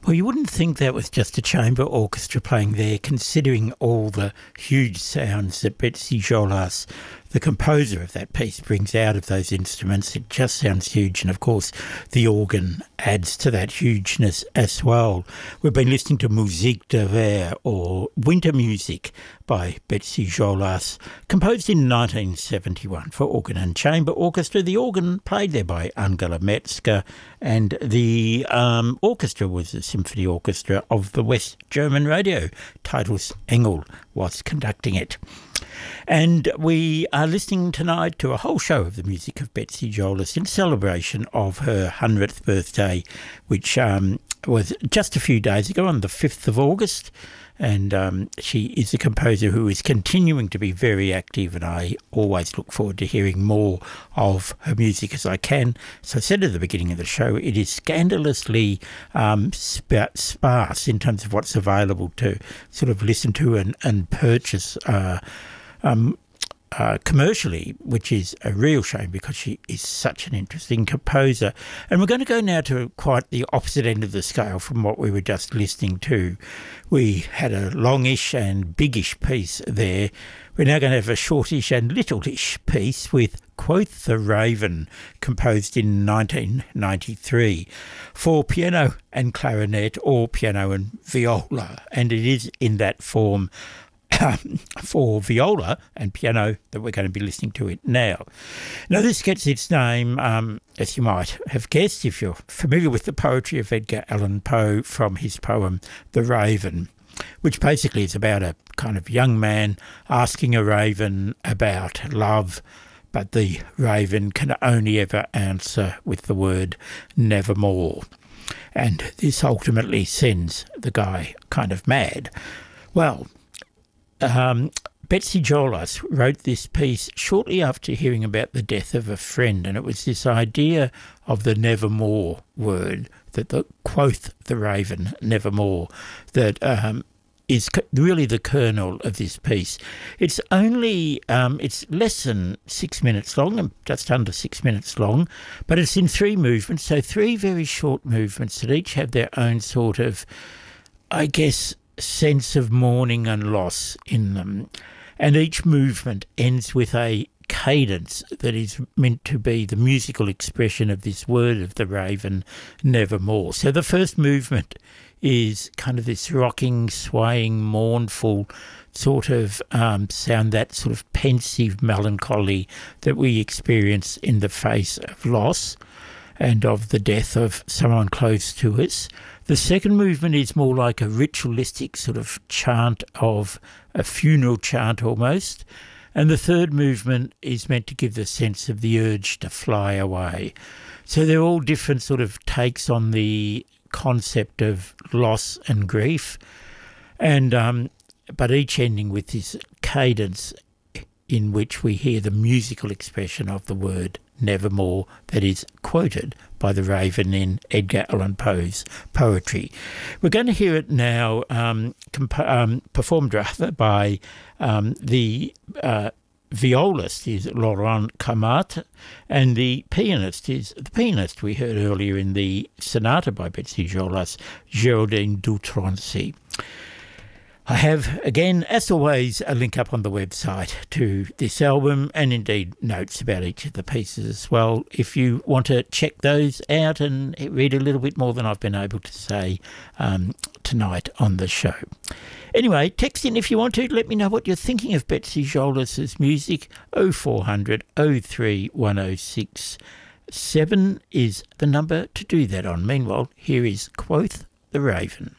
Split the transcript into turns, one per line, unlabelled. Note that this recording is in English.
Well, you wouldn't think that was just a chamber orchestra playing there, considering all the huge sounds that Betsy Jolas, the composer of that piece, brings out of those instruments. It just sounds huge, and of course the organ adds to that hugeness as well. We've been listening to Musique d'hiver, or Winter Music, by Betsy Jolas, composed in 1971 for organ and chamber orchestra. The organ played there by Angela Metzger, and the orchestra was the Symphony Orchestra of the West German Radio. Titus Engel was conducting it. And we are listening tonight to a whole show of the music of Betsy Jolas in celebration of her 100th birthday, which was just a few days ago on the 5th of August. And she is a composer who is continuing to be very active, and I always look forward to hearing more of her music as I can. So I said at the beginning of the show, it is scandalously sparse in terms of what's available to sort of listen to and purchase commercially, which is a real shame because she is such an interesting composer. And we're going to go now to quite the opposite end of the scale from what we were just listening to. We had a longish and biggish piece there. We're now going to have a shortish and littleish piece with Quoth the Raven, composed in 1993 for piano and clarinet, or piano and viola, and it is in that form for viola and piano that we're going to be listening to it now. Now, this gets its name, as you might have guessed if you're familiar with the poetry of Edgar Allan Poe, from his poem The Raven, which basically is about a kind of young man asking a raven about love, but the raven can only ever answer with the word nevermore. And this ultimately sends the guy kind of mad. Well, Betsy Jolas wrote this piece shortly after hearing about the death of a friend, and it was this idea of the nevermore word, that the quoth the raven nevermore, that is really the kernel of this piece. It's only, it's less than 6 minutes long, just under 6 minutes long, but it's in 3 movements, so 3 very short movements that each have their own sort of, I guess, sense of mourning and loss in them, and each movement ends with a cadence that is meant to be the musical expression of this word of the raven nevermore. So the first movement is kind of this rocking, swaying, mournful sort of sound, that sort of pensive melancholy that we experience in the face of loss and of the death of someone close to us. The second movement is more like a ritualistic sort of chant, of a funeral chant almost. And the third movement is meant to give the sense of the urge to fly away. So they're all different sort of takes on the concept of loss and grief, and but each ending with this cadence in which we hear the musical expression of the word nevermore that is quoted by the raven in Edgar Allan Poe's poetry. We're going to hear it now performed rather by the violist is Laurent Camat, and the pianist is the pianist we heard earlier in the sonata by Betsy Jolas, Geraldine Doutroncy. I have, again, as always, a link up on the website to this album, and indeed notes about each of the pieces as well, if you want to check those out and read a little bit more than I've been able to say tonight on the show. Anyway, text in if you want to. Let me know what you're thinking of Betsy Jolas's music. 0400 03 106 7 is the number to do that on. Meanwhile, here is Quoth the Raven.